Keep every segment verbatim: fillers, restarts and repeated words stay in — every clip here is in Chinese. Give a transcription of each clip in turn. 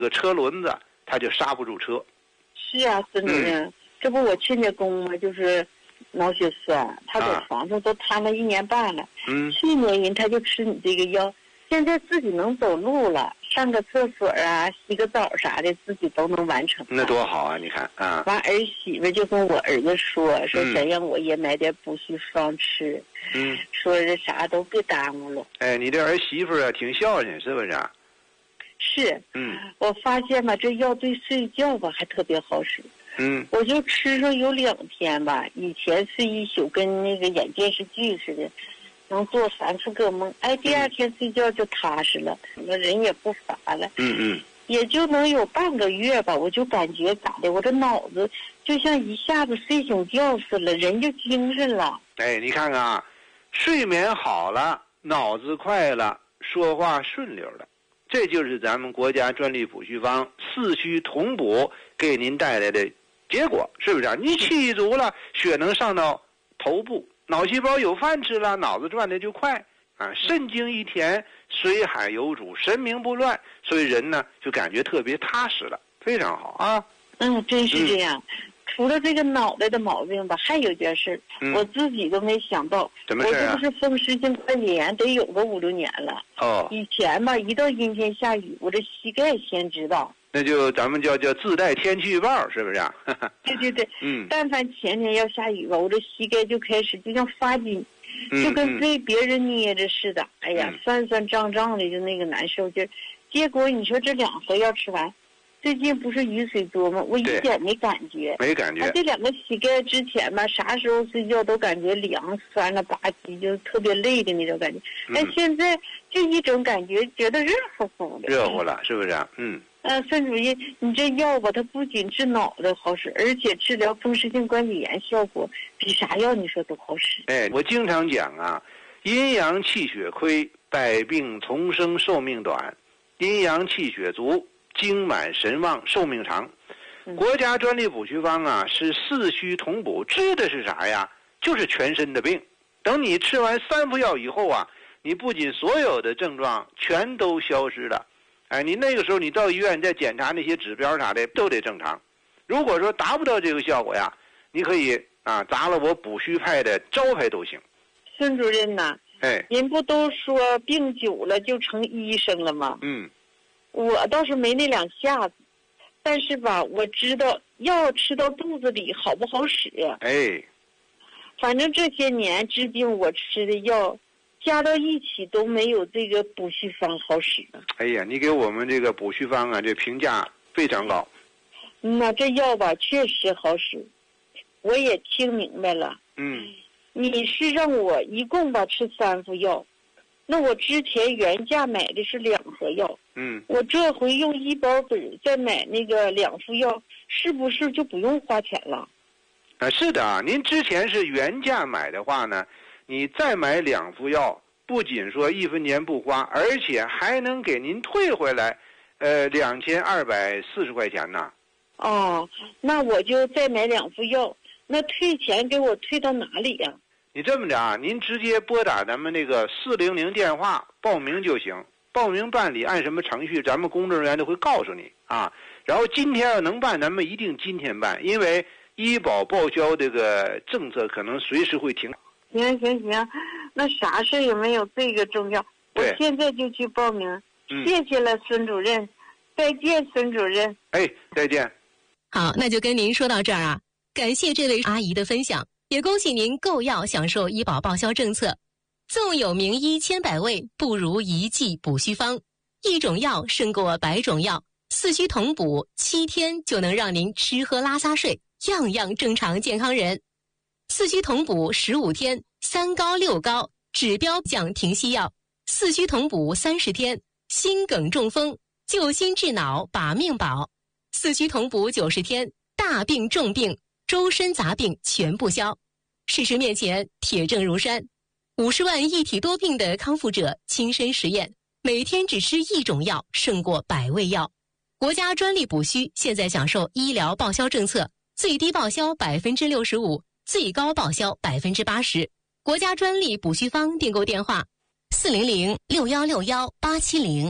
这个车轮子它就刹不住车。 是啊，孙主任，嗯、这不我亲家公嘛，就是脑血栓，他在床上都瘫了一年半了。嗯，去年人他就吃你这个药，现在自己能走路了，上个厕所啊，洗个澡啥的，自己都能完成。 那多好啊！你看啊， 完儿媳妇就跟我儿子说，说想让我也买点补虚方吃。嗯，说这啥都别耽误了。 哎，你这儿媳妇啊，挺孝顺，是不是啊？ 是。嗯，我发现吧，这药对睡觉吧还特别好使。嗯，我就吃上有两天吧，以前睡一宿跟那个演电视剧似的，能做三次个梦。哎，第二天睡觉就踏实了，那人也不乏了。嗯嗯，也就能有半个月吧，我就感觉咋的，我这脑子就像一下子睡醒觉似的，人就精神了。 哎，你看看啊，睡眠好了，脑子快了，说话顺溜了。这就是咱们国家专利补虚方四虚同补给您带来的结果，是不是啊？你气足了，血能上到头部，脑细胞有饭吃了，脑子转的就快啊，肾精一填，水海有主，神明不乱，所以人呢就感觉特别踏实了，非常好啊。 嗯，真是这样。嗯，除了这个脑袋的毛病吧，还有一件事，嗯、我自己都没想到。 什么事啊？ 我这不是风湿性关节炎，得有个五六年了。哦。以前吧，一到阴天下雨，我这膝盖先知道。 那就咱们叫叫自带天气预报，是不是啊？ 对对对。嗯。但凡前天要下雨吧，我这膝盖就开始就像发紧，嗯、就跟被别人捏着似的。嗯、哎呀，酸酸胀胀的，就那个难受劲儿。结果你说这两盒药吃完。最近不是雨水多吗？我一点没感觉， 没感觉。 这两个膝盖之前吧，啥时候睡觉都感觉凉、酸了吧唧，就特别累的那种感觉。但、嗯、现在就一种感觉，觉得热乎乎的。 热乎了，是不是啊？嗯。 呃，孙主任，你这药吧，它不仅治脑袋好使，而且治疗风湿性关节炎效果比啥药你说都好使。 哎，我经常讲啊，阴阳气血亏，百病丛生，寿命短；阴阳气血足。精满神旺，寿命长。国家专利补虚方啊，是四虚同补，治的是啥呀？就是全身的病。等你吃完三副药以后啊，你不仅所有的症状全都消失了，哎，你那个时候你到医院再检查那些指标啥的都得正常。如果说达不到这个效果呀，你可以啊砸了我补虚派的招牌都行。 孙主任呐， 哎， 人不都说病久了就成医生了吗？ 嗯。 我倒是没那两下子，但是吧，我知道药吃到肚子里好不好使呀？ 哎， 反正这些年至今我吃的药加到一起都没有这个补虚方好使。 哎呀，你给我们这个补虚方啊，这评价非常高。 那这药吧确实好使，我也听明白了。 嗯， 你是让我一共吧吃三副药。那我之前原价买的是两盒药，嗯，我这回用医保本再买那个两副药，是不是就不用花钱了？ 啊，是的啊，您之前是原价买的话呢，你再买两副药，不仅说一分钱不花，而且还能给您退回来，呃，两千二百四十块钱呢。 哦，那我就再买两副药，那退钱给我退到哪里呀？ 你这么着啊，您直接拨打咱们那个四零零电话报名就行。报名办理按什么程序，咱们工作人员都会告诉你啊。然后今天要能办，咱们一定今天办，因为医保报销这个政策可能随时会停。 行行行，那啥事也没有这个重要，我现在就去报名。嗯、谢谢了，孙主任，再见，孙主任。 哎，再见。 好，那就跟您说到这儿啊，感谢这位阿姨的分享。也恭喜您购药享受医保报销政策，纵有名医千百味，不如一剂补虚方。一种药胜过百种药，四虚同补，七天就能让您吃喝拉撒睡样样正常健康人。四虚同补十五天，三高六高，指标降停息药。四虚同补三十天，心梗中风，救心治脑把命保。四虚同补九十天，大病重病周身杂病全部消。事实面前，铁证如山。五十万一体多病的康复者亲身实验，每天只吃一种药胜过百味药。国家专利补虚现在享受医疗报销政策，最低报销百分之六十五，最高报销百分之八十。国家专利补虚方订购电话：四零零六幺六幺八七零。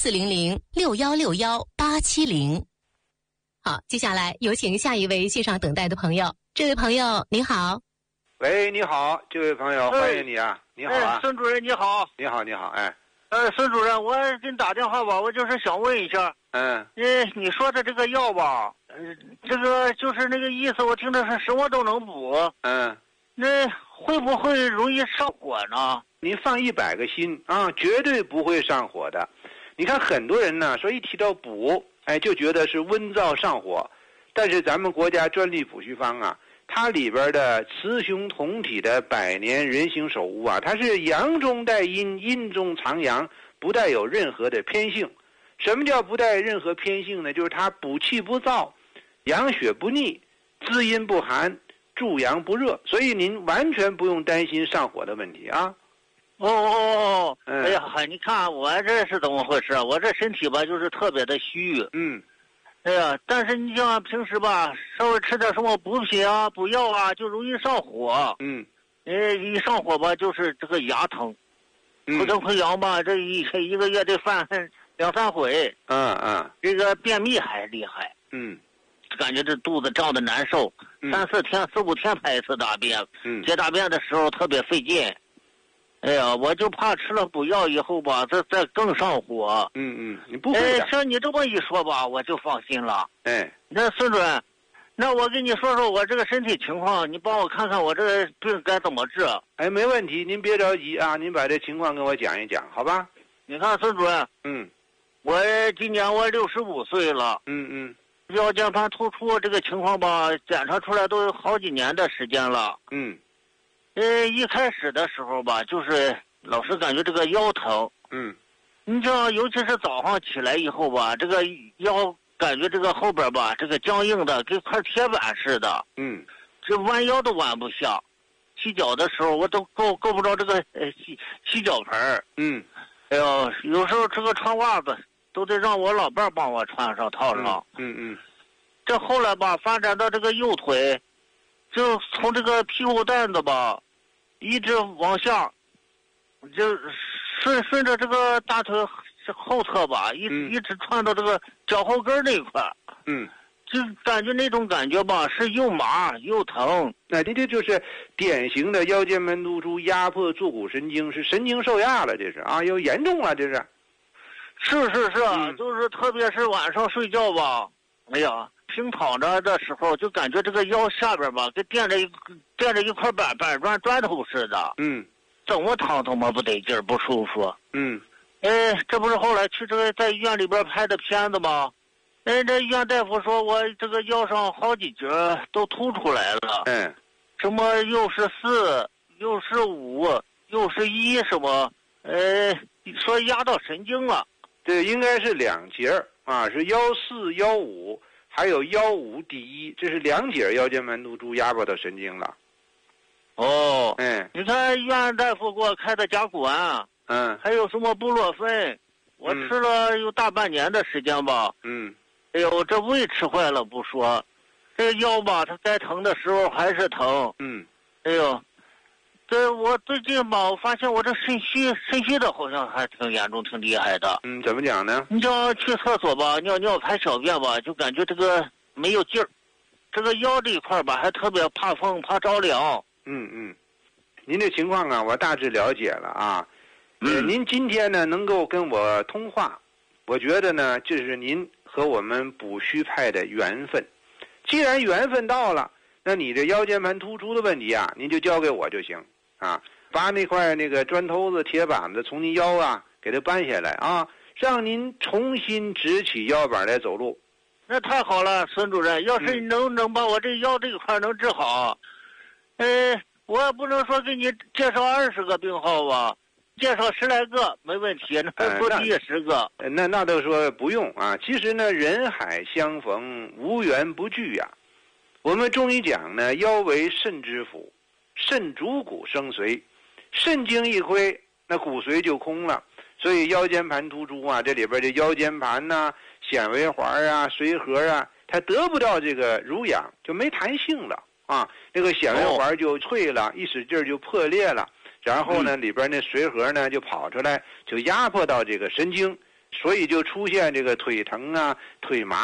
四零零六幺六幺八七零。好，接下来有请下一位线上等待的朋友。这位朋友您好。 喂，你好，这位朋友，欢迎你啊！你好啊， 孙主任你好。 你好，你好，哎。 呃，孙主任，我给你打电话吧，我就是想问一下。 嗯。 呃，你说的这个药吧，呃，这个就是那个意思，我听的是什么都能补。 嗯。 那会不会容易上火呢？ 您放一百个心啊，绝对不会上火的。你看很多人呢，说一提到补，哎，就觉得是温燥上火，但是咱们国家专利补虚方啊。它里边的雌雄同体的百年人形首乌啊，它是阳中带阴，阴中藏阳，不带有任何的偏性。什么叫不带任何偏性呢？就是它补气不燥，养血不腻，滋阴不寒，助阳不热，所以您完全不用担心上火的问题啊。 哦哦哦， 嗯、 哎呀，你看我这是怎么回事？我这身体吧就是特别的虚。 嗯。 哎呀，但是你像平时吧，稍微吃点什么补品啊、补药啊，就容易上火。 嗯， 呃，一上火吧，就是这个牙疼， 嗯、 口腔溃疡吧，这一一个月得犯两三回。 嗯嗯， 这个便秘还厉害。 嗯， 感觉这肚子胀得难受， 嗯、 三四天、四五天排一次大便。 嗯， 解大便的时候特别费劲。哎呀，我就怕吃了补药以后吧，再再更上火。 嗯嗯，你不会的。 哎，像你这么一说吧，我就放心了。 哎， 那孙主任，那我跟你说说我这个身体情况，你帮我看看我这个病该怎么治。 哎，没问题，您别着急啊，您把这情况跟我讲一讲，好吧？ 你看，孙主任， 嗯， 我今年我六十五岁了。 嗯嗯， 腰间盘突出这个情况吧，检查出来都有好几年的时间了。 嗯。 呃，一开始的时候吧，就是老是感觉这个腰疼。 嗯， 你知道，尤其是早上起来以后吧，这个腰感觉这个后边吧，这个僵硬的跟块铁板似的。 嗯， 这弯腰都弯不下，洗脚的时候我都够够不着这个呃洗洗脚盆儿。 嗯， 哎呦，有时候这个穿袜子都得让我老伴儿帮我穿上套上。 嗯嗯， 这后来吧，发展到这个右腿，就从这个屁股蛋子吧。一直往下，就顺顺着这个大腿后侧吧，一、 嗯、 一直穿到这个脚后跟那一块。 嗯， 就感觉那种感觉吧，是又麻又疼。 那这这就是典型的腰间盘突出压迫坐骨神经，是神经受压了，这是啊，又严重了，这是。 是是是， 嗯、 就是特别是晚上睡觉吧，哎呀。平躺着的时候，就感觉这个腰下边吧，跟垫着一垫着一块板板砖砖头似的。 嗯， 怎么躺怎么不得劲儿，不舒服。 嗯， 哎，这不是后来去这个在医院里边拍的片子吗？哎，这医院大夫说我这个腰上好几节都凸出来了。 嗯， 什么又是四，又是五，又是一，什么？呃，说压到神经了。 这应该是两节啊，是幺四幺五。还有幺五第一，这是两节腰间盘突出压迫到神经了。 哦， 嗯， 你看医院大夫给我开的甲钴胺， 嗯， 还有什么布洛芬，我吃了有大半年的时间吧。 嗯， 哎呦，这胃吃坏了不说，这个腰吧，它该疼的时候还是疼。 嗯， 哎呦，这我最近吧，我发现我这肾虚，肾虚的好像还挺严重，挺厉害的。 嗯，怎么讲呢？ 你叫去厕所吧，尿尿排小便吧，就感觉这个没有劲儿，这个腰这一块吧，还特别怕风，怕着凉。 嗯嗯，您这情况啊，我大致了解了啊。 嗯、 呃，您今天呢能够跟我通话，我觉得呢这是您和我们补虚派的缘分。既然缘分到了，那你这腰间盘突出的问题啊，您就交给我就行。啊，把那块那个砖头子、铁板子从您腰啊给它搬下来啊，让您重新直起腰板来走路。 那太好了，孙主任，要是你能、嗯、能把我这腰这一块能治好，呃，我也不能说给你介绍二十个病号吧，介绍十来个没问题，那不低十个。 呃、那那都说不用啊。其实呢，人海相逢，无缘不聚呀、啊。我们中医讲呢，腰为肾之府。肾主骨生髓，肾精一亏，那骨髓就空了。所以腰间盘突出啊，这里边的腰间盘呐、啊、纤维环啊、髓核啊，它得不到这个濡养，就没弹性了啊。那个纤维环就脆了，一使劲就破裂了。然后呢，里边那髓核呢就跑出来，就压迫到这个神经， 所以就出现这个腿疼啊、腿麻。